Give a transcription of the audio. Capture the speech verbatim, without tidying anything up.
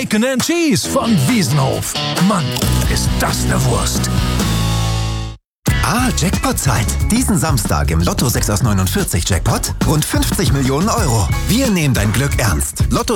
Bacon and Cheese von Wiesenhof. Mann, ist das eine Wurst. Ah, Jackpot-Zeit. Diesen Samstag im Lotto sechs aus neunundvierzig Jackpot rund fünfzig Millionen Euro. Wir nehmen dein Glück ernst. Lotto